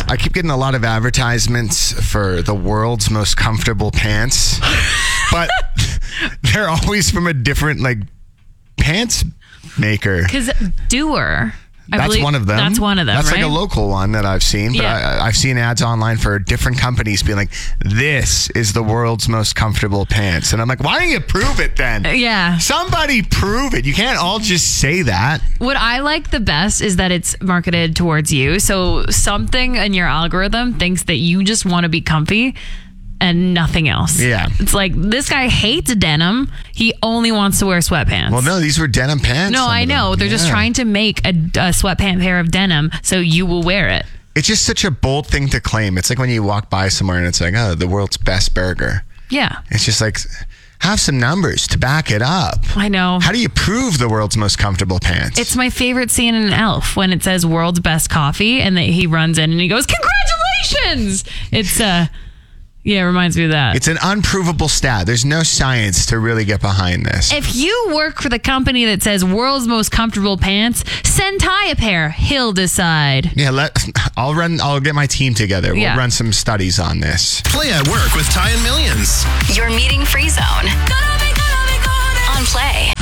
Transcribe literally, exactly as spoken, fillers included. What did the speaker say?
I keep getting a lot of advertisements for the world's most comfortable pants, but they're always from a different like pants maker. Because Doer. I That's believe one of them. That's one of them. That's right? like a local one that I've seen. But Yeah. I, I've seen ads online for different companies being like, this is the world's most comfortable pants. And I'm like, why don't you prove it then? Yeah. Somebody prove it. You can't all just say that. What I like the best is that it's marketed towards you. So something in your algorithm thinks that you just want to be comfy and nothing else. Yeah. It's like, this guy hates denim. He only wants to wear sweatpants. Well, no, these were denim pants. No, some I of them. know. They're just Yeah. trying to make a, a sweatpant pair of denim so you will wear it. It's just such a bold thing to claim. It's like when you walk by somewhere and it's like, oh, the world's best burger. Yeah. It's just like, have some numbers to back it up. I know. How do you prove the world's most comfortable pants? It's my favorite scene in Elf when it says world's best coffee and that he runs in and he goes, congratulations. It's, uh, yeah, it reminds me of that. It's an unprovable stat. There's no science to really get behind this. If you work for the company that says world's most comfortable pants, send Ty a pair. He'll decide. Yeah, let I'll run. I'll get my team together. We'll Yeah. run some studies on this. Play at Work with Ty and Millions. Your meeting free zone on Play.